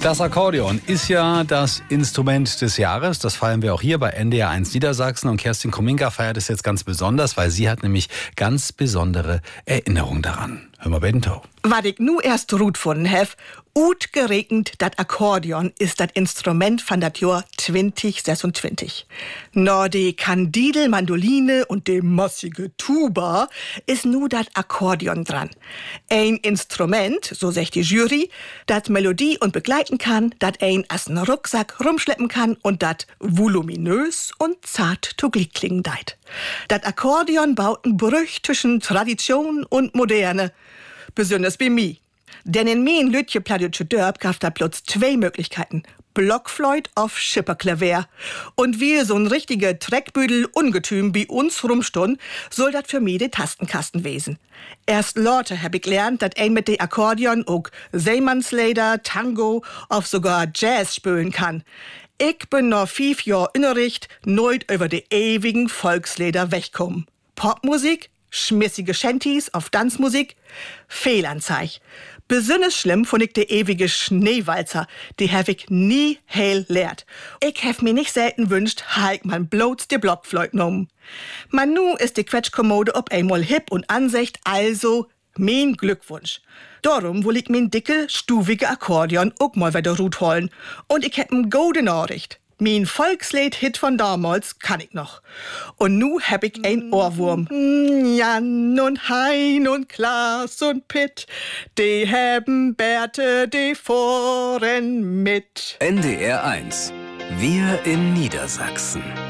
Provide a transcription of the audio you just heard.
Das Akkordeon ist ja das Instrument des Jahres. Das feiern wir auch hier bei NDR 1 Niedersachsen. Und Kerstin Kominka feiert es jetzt ganz besonders, weil sie hat nämlich ganz besondere Erinnerungen daran. Hör mal, Bento. Was ich nu erst gut gefunden hef, utgeregnet, dat Akkordeon ist dat Instrument von dat Jahr 2026. No, de Kandidel, Mandoline und de massige Tuba ist nu dat Akkordeon dran. Ein Instrument, so sagt die Jury, dat Melodie und begleiten kann, dat ein as n Rucksack rumschleppen kann und dat voluminös und zart to Glied klingen deit. Dat Akkordeon baut n Brüch zwischen Tradition und Moderne. Besonders bei mir. Denn in mein Lütje Pladütsche Dörp gab da plötz zwei Möglichkeiten. Blockflöte auf Schipperklavier. Und wie so ein richtiger Treckbüdel Ungetüm bei uns rumstund, soll dat für mich de Tastenkasten wesen. Erst Lorte hab ich gelernt, dat ein mit de Akkordeon auch Seemannslieder, Tango, auf sogar Jazz spülen kann. Ich bin noch 5 Jahre Innericht, nooit über de ewigen Volkslieder wegkommen. Popmusik, schmissige Shanties auf Tanzmusik, Fehlanzeig. Besonders schlimm fand ich de ewige Schneewalzer, die hab ich nie heil lehrt. Ich hab mir nicht selten wünscht, halt man bloß de Blockflöte genommen. Man nu ist die Quetschkommode ob einmal hip und ansicht, also mein Glückwunsch. Darum will ich mein dicke, stuvige Akkordeon auch mal wieder rut holen. Und ich hab n gute Nachricht. Mein Volkslied-Hit von damals kann ich noch. Und nu hab ich ein Ohrwurm. Jan und Hein und Klaas und Pitt, die haben Bärte, die fahren mit. NDR 1. Wir in Niedersachsen.